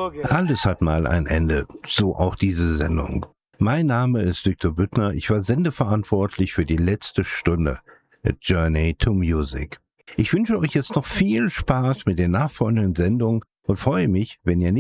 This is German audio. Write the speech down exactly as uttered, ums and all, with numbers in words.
Alles hat mal ein Ende, so auch diese Sendung. Mein Name ist Victor Büttner, ich war sendeverantwortlich für die letzte Stunde A Journey to Music. Ich wünsche euch jetzt noch viel Spaß mit den nachfolgenden Sendungen und freue mich, wenn ihr